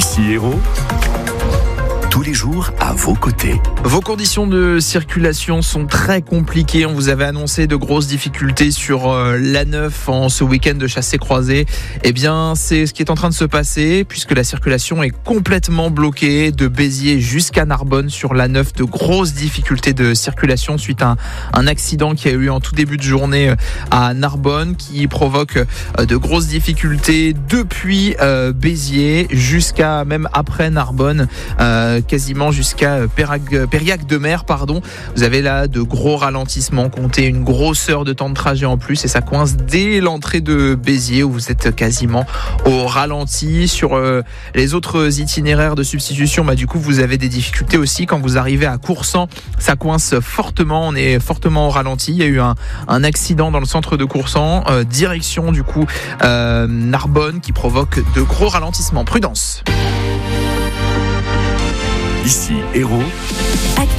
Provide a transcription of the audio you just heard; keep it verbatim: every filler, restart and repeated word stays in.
Ici Hérault, tous les jours à vos côtés. Vos conditions de circulation sont très compliquées. On vous avait annoncé de grosses difficultés sur euh, l'A neuf en ce week-end de chassé-croisé. Eh bien, c'est ce qui est en train de se passer puisque la circulation est complètement bloquée de Béziers jusqu'à Narbonne sur l'A neuf. De grosses difficultés de circulation suite à un, un accident qui a eu en tout début de journée à Narbonne qui provoque euh, de grosses difficultés depuis euh, Béziers jusqu'à même après Narbonne. Euh, quasiment jusqu'à Pérag, Périac de Mer, pardon. Vous avez là de gros ralentissements, comptez une grosse heure de temps de trajet en plus et ça coince dès l'entrée de Béziers où vous êtes quasiment au ralenti. Sur euh, les autres itinéraires de substitution, bah, du coup vous avez des difficultés aussi quand vous arrivez à Coursan, ça coince fortement, on est fortement au ralenti. Il y a eu un, un accident dans le centre de Coursan, euh, direction du coup euh, Narbonne qui provoque de gros ralentissements. Prudence. Ici Hérault.